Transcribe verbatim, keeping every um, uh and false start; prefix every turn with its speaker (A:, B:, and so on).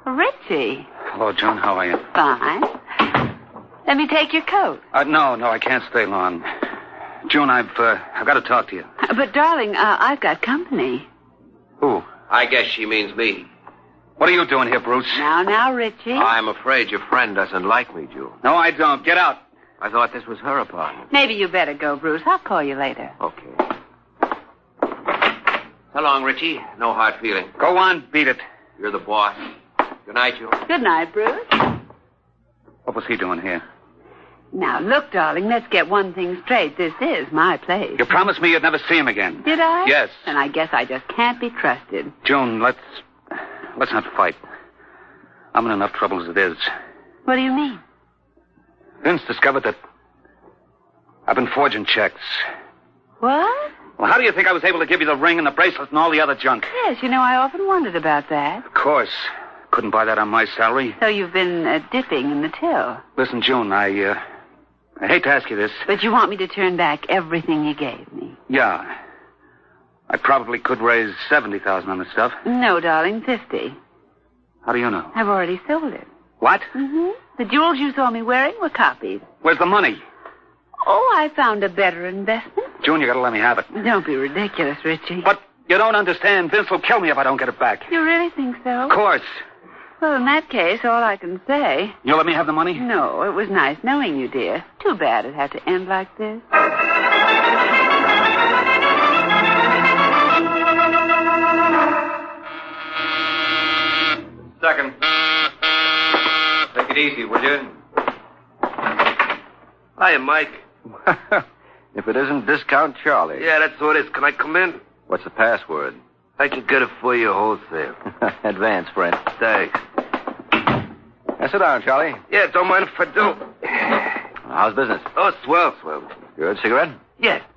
A: Richie.
B: Hello, Joan. How are you?
A: Fine. Let me take your coat.
B: Uh, no, no, I can't stay long. June, I've uh, I've got to talk to you.
A: But, darling, uh, I've got company.
B: Who?
C: I guess she means me.
B: What are you doing here, Bruce?
A: Now, now, Richie.
C: I'm afraid your friend doesn't like me, June.
B: No, I don't. Get out.
C: I thought this was her apartment.
A: Maybe you better go, Bruce. I'll call you later.
C: Okay. So long, Richie. No hard feeling.
B: Go on, beat it.
C: You're the boss. Good night, June.
A: Good night, Bruce.
B: What was he doing here?
A: Now, look, darling, let's get one thing straight. This is my place.
B: You promised me you'd never see him again.
A: Did I?
B: Yes.
A: And I guess I just can't be trusted.
B: June, let's... Let's not fight. I'm in enough trouble as it is.
A: What do you mean?
B: Vince discovered that I've been forging checks.
A: What?
B: Well, how do you think I was able to give you the ring and the bracelet and all the other junk?
A: Yes, you know, I often wondered about that.
B: Of course. Couldn't buy that on my salary.
A: So you've been uh, dipping in the till.
B: Listen, June, I, uh... I hate to ask you this.
A: But you want me to turn back everything you gave me?
B: Yeah. I probably could raise seventy thousand dollars on the stuff.
A: No, darling, fifty.
B: How do you know?
A: I've already sold it.
B: What?
A: Mm-hmm. The jewels you saw me wearing were copies.
B: Where's the money?
A: Oh, I found a better investment.
B: June, you gotta let me have it.
A: Don't be ridiculous, Richie.
B: But you don't understand. Vince will kill me if I don't get it back.
A: You really think so?
B: Of course.
A: Well, in that case, all I can say...
B: You'll let me have the money?
A: No, it was nice knowing you, dear. Too bad it had to end like this.
C: Second. Take it easy, will you? Hiya, Mike.
D: If it isn't Discount Charlie.
C: Yeah, that's what it is. Can I come in?
D: What's the password?
C: I can get it for you wholesale.
D: Advance, friend.
C: Thanks.
D: Now, sit down, Charlie.
C: Yeah, don't mind if I do.
D: How's business?
C: Oh, swell, swell.
D: Good. Cigarette?
C: Yeah.